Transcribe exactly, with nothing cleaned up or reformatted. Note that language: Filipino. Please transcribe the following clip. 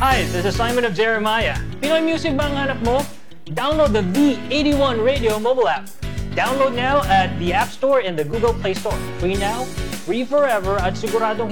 Hi, this is Simon of Jeremiah. Pinoy music ba ang hanap mo? Download the V eighty-one Radio mobile app. Download now at the App Store and the Google Play Store. Free now, free forever, at siguradong